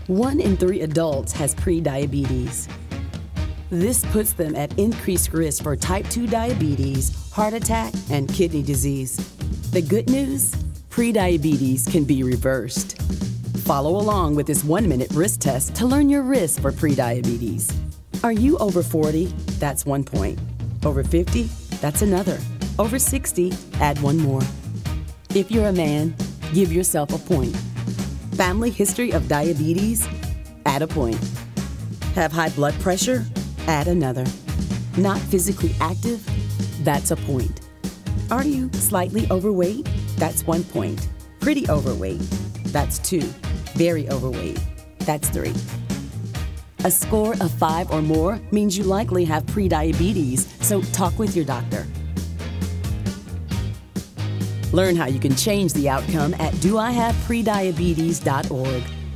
1 in 3 adults has prediabetes. This puts them at increased risk for type 2 diabetes, heart attack, and kidney disease. The good news? Prediabetes can be reversed. Follow along with this 1-minute risk test to learn your risk for prediabetes. Are you over 40? That's 1 point. Over 50? That's another. Over 60? Add 1 more. If you're a man, give yourself a point. Family history of diabetes? Add a point. Have high blood pressure? Add another. Not physically active? That's a point. Are you slightly overweight? That's 1 point. Pretty overweight? That's 2. Very overweight? That's 3. A score of 5 or more means you likely have prediabetes, so talk with your doctor. Learn how you can change the outcome at doihaveprediabetes.org.